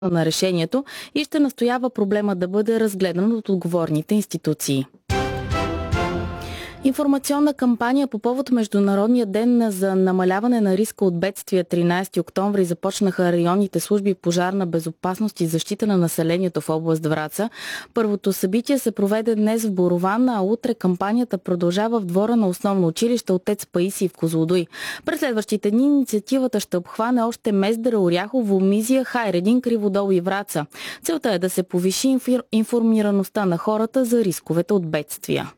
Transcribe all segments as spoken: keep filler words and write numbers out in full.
на решението и ще настоява проблема да бъде разгледан от отговорните институции. Информационна кампания по повод Международния ден за намаляване на риска от бедствия тринайсети октомври започнаха районните служби пожарна безопасност и защита на населението в област Враца. Първото събитие се проведе днес в Борован, а утре кампанията продължава в двора на основно училище Отец Паисий в Козлодуй. През следващите дни инициативата ще обхване още Мездра, Оряхово, Мизия, Хайредин, Криводол и Враца. Целта е да се повиши информираността на хората за рисковете от бедствия.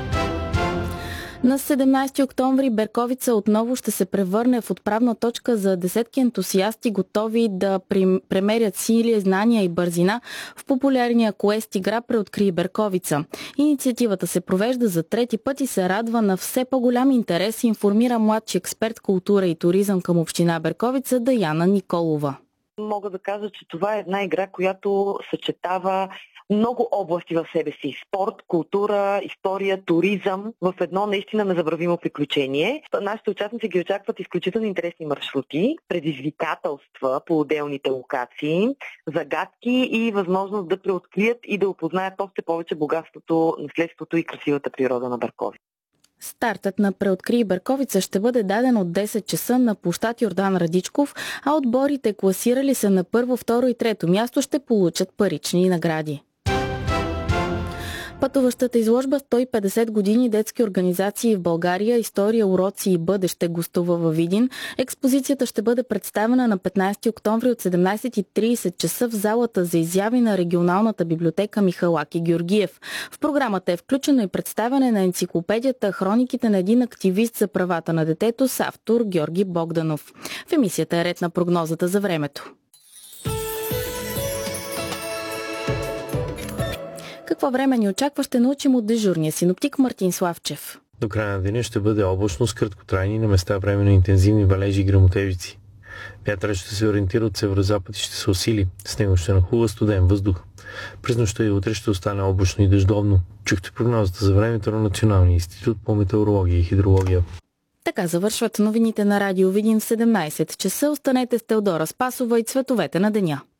На седемнайсети октомври Берковица отново ще се превърне в отправна точка за десетки ентусиасти, готови да премерят сили, знания и бързина в популярния квест игра "Преоткрий Берковица". Инициативата се провежда за трети път и се радва на все по-голям интерес, информира младши експерт култура и туризъм към община Берковица Даяна Николова. Мога да кажа, че това е една игра, която съчетава много области в себе си. Спорт, култура, история, туризъм в едно наистина незабравимо приключение. Нашите участници ги очакват изключително интересни маршрути, предизвикателства по отделните локации, загадки и възможност да преоткрият и да опознаят още повече богатството, наследството и красивата природа на Берковица. Стартът на "Преоткрий Берковица" ще бъде даден от десет часа на площад Йордан Радичков, а отборите, класирали се на първо, второ и трето място, ще получат парични награди. Пътуващата изложба сто и петдесет години детски организации в България, история, уроци и бъдеще гостува във Видин. Експозицията ще бъде представена на петнайсети октомври от седемнайсет и трийсет часа в залата за изяви на регионалната библиотека Михалаки Георгиев. В програмата е включено и представяне на енциклопедията "Хрониките на един активист за правата на детето" с автор Георги Богданов. В емисията е ред на прогнозата за времето. Какво време ни очаква, ще научим от дежурния синоптик Мартин Славчев. До края на деня ще бъде облачно с краткотрайни, на места временно интензивни валежи и гръмотевици. Вятърът ще се ориентира от северозапад и ще се усили. С него ще нахлува студен въздух. През нощта и утре ще остане облачно и дъждовно. Чухте прогнозата за времето на Националния институт по метеорология и хидрология. Така завършват новините на Радио Видин в седемнайсет часа. Останете с Теодора Спасова и цветовете на деня.